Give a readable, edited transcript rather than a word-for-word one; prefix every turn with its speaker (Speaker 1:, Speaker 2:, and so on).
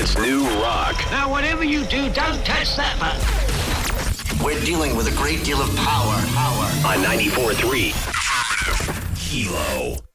Speaker 1: It's new rock.
Speaker 2: Now, whatever you do, don't touch that button.
Speaker 3: We're dealing with a great deal of power.
Speaker 1: On 94.3.
Speaker 4: Kilo.